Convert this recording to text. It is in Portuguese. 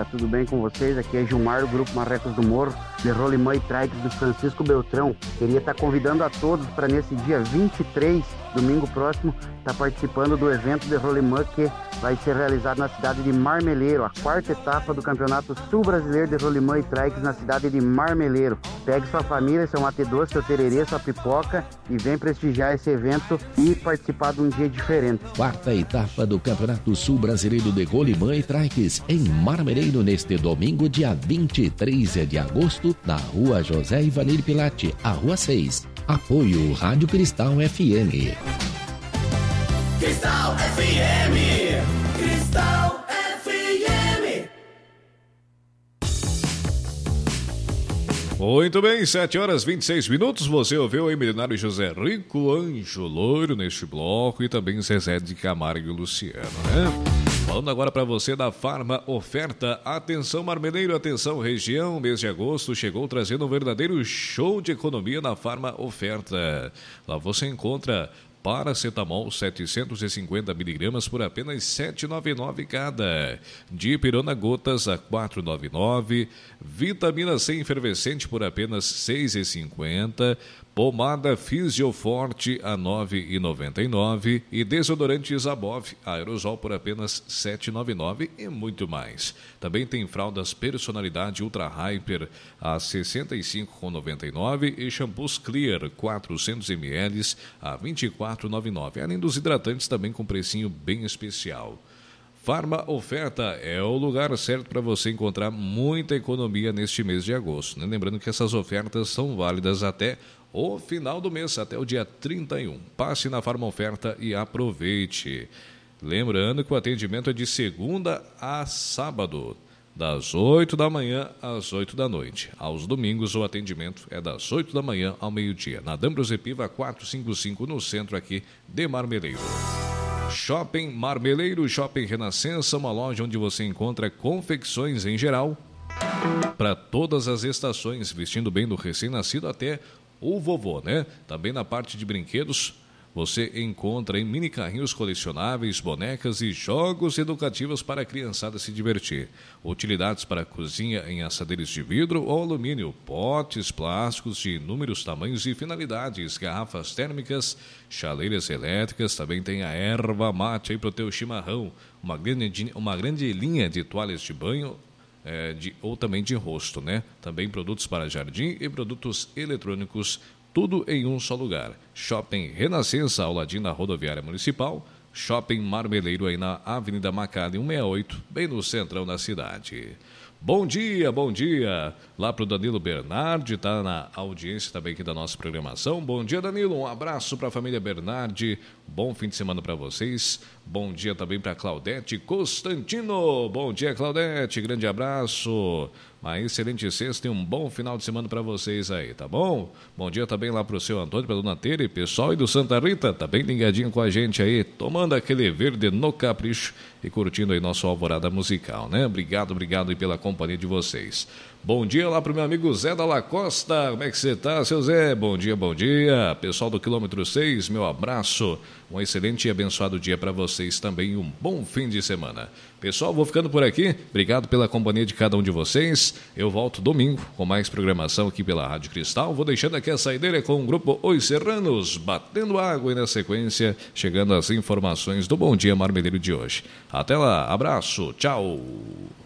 tudo bem com vocês? Aqui é Gilmar, do Grupo Marrecos do Morro, de Rolimã e Trikes do Francisco Beltrão. Queria estar convidando a todos para nesse dia 23, domingo próximo, estar participando do evento de Rolimã que vai ser realizado na cidade de Marmeleiro, a 4ª etapa do Campeonato Sul Brasileiro de Rolimã e Trikes na cidade de Marmeleiro. Pegue sua família, seu mate doce, seu tererê, sua pipoca e vem prestigiar esse evento e participar de um dia diferente. 4ª etapa do Campeonato Sul Brasileiro de Rolimã e Trikes em Marmeleiro neste domingo, dia 23 de agosto, na Rua José Ivanir Pilate, a Rua 6. Apoio Rádio Cristal FM. Cristal FM. Cristal FM. Muito bem, 7h26. Você ouviu o milionário José Rico, Anjo Loiro neste bloco e também Zezé de Camargo e Luciano, né? Falando agora para você da Farma Oferta. Atenção Marmeleiro, atenção região, mês de agosto chegou trazendo um verdadeiro show de economia na Farma Oferta. Lá você encontra paracetamol 750 miligramas por apenas R$ 7,99 cada. Dipirona gotas a R$ 4,99. Vitamina C efervescente por apenas R$ 6,50. Pomada Fisioforte a R$ 9,99 e desodorante Zabov aerosol por apenas R$ 7,99 e muito mais. Também tem fraldas personalidade Ultra Hyper a R$ 65,99 e shampoos Clear 400 ml a R$ 24,99. Além dos hidratantes também com precinho bem especial. Farma Oferta é o lugar certo para você encontrar muita economia neste mês de agosto, né? Lembrando que essas ofertas são válidas até o final do mês, até o dia 31. Passe na Farma Oferta e aproveite. Lembrando que o atendimento é de segunda a sábado, das 8 da manhã às 8 da noite. Aos domingos o atendimento é das 8 da manhã ao meio-dia, na D'Ambrosio Piva 455, no centro aqui de Marmeleiro. Shopping Marmeleiro, Shopping Renascença, uma loja onde você encontra confecções em geral para todas as estações, vestindo bem do recém-nascido até o vovô, né? Também na parte de brinquedos, você encontra em mini carrinhos colecionáveis, bonecas e jogos educativos para a criançada se divertir. Utilidades para a cozinha em assadeiros de vidro ou alumínio, potes plásticos de inúmeros tamanhos e finalidades, garrafas térmicas, chaleiras elétricas, também tem a erva mate aí para o teu chimarrão, uma grande linha de toalhas de banho, ou também de rosto, né? Também produtos para jardim e produtos eletrônicos, tudo em um só lugar. Shopping Renascença, ao ladinho da rodoviária municipal. Shopping Marmeleiro, aí na Avenida Macali 168, bem no centrão da cidade. Bom dia, lá pro Danilo Bernardi, tá na audiência também aqui da nossa programação. Bom dia, Danilo, um abraço para a família Bernardi, bom fim de semana para vocês. Bom dia também para Claudete Constantino, bom dia, Claudete, grande abraço. Uma excelente sexta e um bom final de semana para vocês aí, tá bom? Bom dia também lá pro seu Antônio, pra Dona Tere, pessoal e do Santa Rita, tá bem ligadinho com a gente aí, tomando aquele verde no capricho e curtindo aí nosso alvorada musical, né? Obrigado aí pela companhia de vocês. Bom dia lá pro meu amigo Zé da Lacosta, como é que você tá, seu Zé? Bom dia. Pessoal do quilômetro 6, meu abraço. Um excelente e abençoado dia para vocês também, um bom fim de semana. Pessoal, vou ficando por aqui. Obrigado pela companhia de cada um de vocês. Eu volto domingo com mais programação aqui pela Rádio Cristal. Vou deixando aqui a saideira com o grupo Os Serranos, batendo água e na sequência, chegando as informações do Bom Dia Marmeleiro de hoje. Até lá, abraço, tchau.